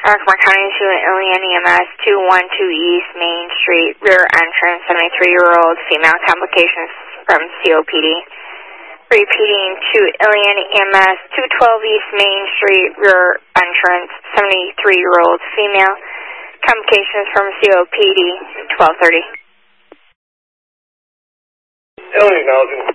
Rockmore County to Ilion EMS 212 East Main Street, rear entrance, 73-year-old female, complications from COPD. Repeating to Ilion EMS 212 East Main Street, rear entrance, 73-year-old female, complications from COPD, 1230. Ilion acknowledging